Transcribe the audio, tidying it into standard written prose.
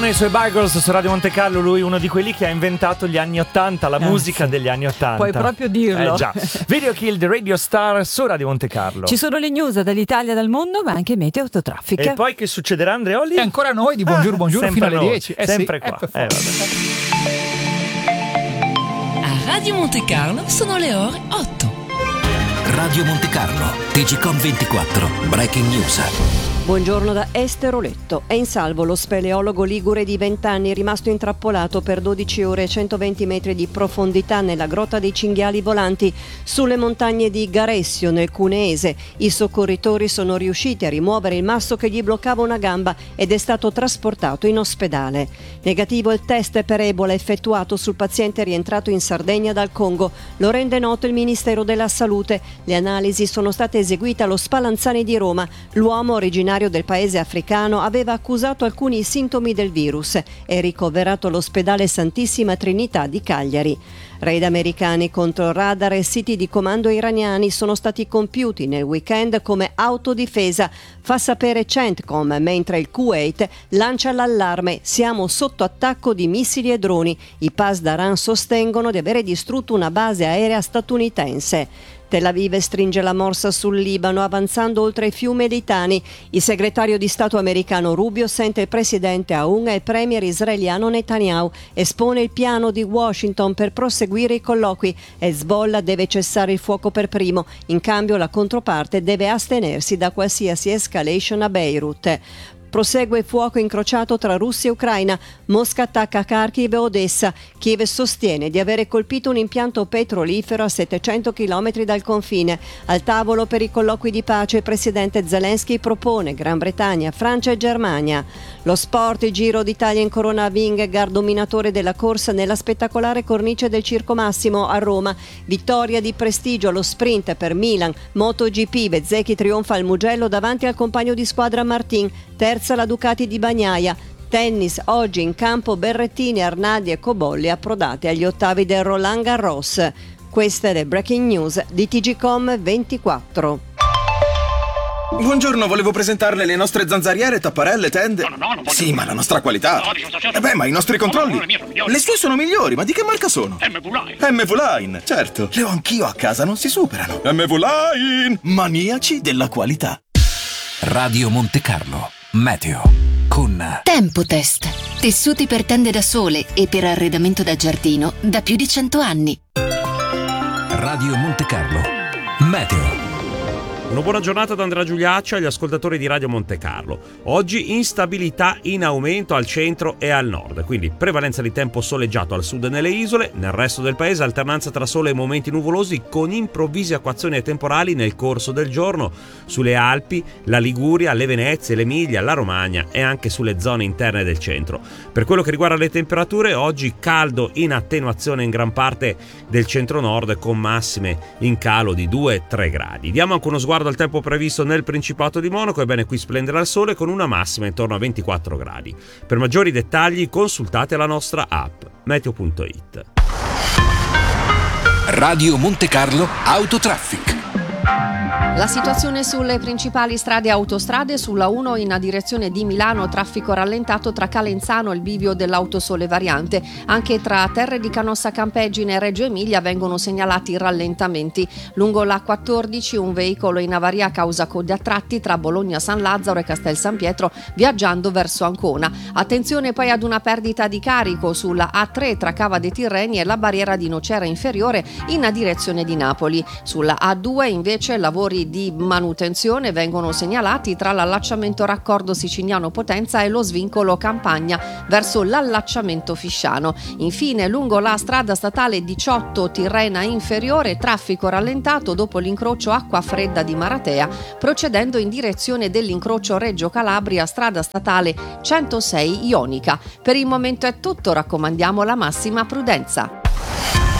I suoi Bagels su Radio Monte Carlo, lui uno di quelli che ha inventato gli anni 80, la musica degli anni 80. Puoi proprio dirlo. Già. Video Kill the Radio Star su Radio Monte Carlo. Ci sono le news dall'Italia e dal mondo, ma anche Meteo Autotraffic. E poi che succederà, Andreoli? E ancora noi di Buongiorno fino alle 10. Sempre sì, qua. vabbè. A Radio Monte Carlo sono le ore 8. Radio Monte Carlo, TGcom 24, Breaking News. Buongiorno da Esteroletto. È in salvo lo speleologo ligure di 20 anni rimasto intrappolato per 12 ore e 120 metri di profondità nella grotta dei cinghiali volanti sulle montagne di Garessio nel Cuneese. I soccorritori sono riusciti a rimuovere il masso che gli bloccava una gamba ed è stato trasportato in ospedale. Negativo il test per Ebola effettuato sul paziente rientrato in Sardegna dal Congo. Lo rende noto il Ministero della Salute. Le analisi sono state eseguite allo Spallanzani di Roma. L'uomo originario del paese africano aveva accusato alcuni sintomi del virus e ricoverato all'ospedale Santissima Trinità di Cagliari. Raid americani contro radar e siti di comando iraniani sono stati compiuti nel weekend come autodifesa, fa sapere CENTCOM, mentre il Kuwait lancia l'allarme: siamo sotto attacco di missili e droni. I Pasdaran sostengono di avere distrutto una base aerea statunitense. Tel Aviv stringe la morsa sul Libano avanzando oltre il fiume Litani. Il segretario di Stato americano Rubio sente il presidente Aoun e il premier israeliano Netanyahu. Espone il piano di Washington per proseguire i colloqui. Hezbollah deve cessare il fuoco per primo. In cambio la controparte deve astenersi da qualsiasi escalation a Beirut. Prosegue il fuoco incrociato tra Russia e Ucraina. Mosca attacca Kharkiv e Odessa. Kiev sostiene di avere colpito un impianto petrolifero a 700 km dal confine. Al tavolo per i colloqui di pace il presidente Zelensky propone Gran Bretagna, Francia e Germania. Lo sport, il Giro d'Italia in Corona Vingegaard, dominatore della corsa nella spettacolare cornice del Circo Massimo a Roma. Vittoria di prestigio allo sprint per Milan. MotoGP, Bezzecchi trionfa al Mugello davanti al compagno di squadra Martin. Terza la Ducati di Bagnaia. Tennis, oggi in campo Berrettini, Arnaldi e Cobolli approdati agli ottavi del Roland Garros. Queste le breaking news di TGcom 24. Buongiorno, volevo presentarle le nostre zanzariere, tapparelle, tende. No, sì, ma la nostra qualità. Ma i nostri controlli. Le sue sono migliori, ma di che marca sono? MV-Line, certo. Le ho anch'io a casa, non si superano. MV-Line, maniaci della qualità. Radio Monte Carlo, Meteo, con Tempotest. Tessuti per tende da sole e per arredamento da giardino da più di 100 anni. Radio Monte Carlo, Meteo. Una buona giornata da Andrea Giuliaccio agli ascoltatori di Radio Monte Carlo. Oggi instabilità in aumento al centro e al nord, quindi prevalenza di tempo soleggiato al sud e nelle isole, nel resto del paese alternanza tra sole e momenti nuvolosi con improvvise acquazzoni temporali nel corso del giorno sulle Alpi, la Liguria, le Venezie, l'Emilia, la Romagna e anche sulle zone interne del centro. Per quello che riguarda le temperature, oggi caldo in attenuazione in gran parte del centro-nord con massime in calo di 2-3 gradi. Diamo anche uno sguardo al tempo previsto nel Principato di Monaco. Ebbene, qui splenderà il sole con una massima intorno a 24 gradi. Per maggiori dettagli consultate la nostra app meteo.it. Radio Monte Carlo Autotraffic. La situazione sulle principali strade e autostrade: sulla 1 in direzione di Milano traffico rallentato tra Calenzano e il bivio dell'Autosole variante. Anche tra Terre di Canossa Campeggine e Reggio Emilia vengono segnalati rallentamenti. Lungo la 14 un veicolo in avaria causa code a tratti tra Bologna San Lazzaro e Castel San Pietro viaggiando verso Ancona. Attenzione poi ad una perdita di carico sulla A3 tra Cava dei Tirreni e la barriera di Nocera Inferiore in direzione di Napoli. Sulla A2 invece lavori di manutenzione vengono segnalati tra l'allacciamento Raccordo Siciliano Potenza e lo svincolo Campagna verso l'allacciamento Fisciano. Infine, lungo la strada statale 18 Tirrena Inferiore, traffico rallentato dopo l'incrocio Acqua Fredda di Maratea, procedendo in direzione dell'incrocio Reggio Calabria, strada statale 106 Ionica. Per il momento è tutto, raccomandiamo la massima prudenza.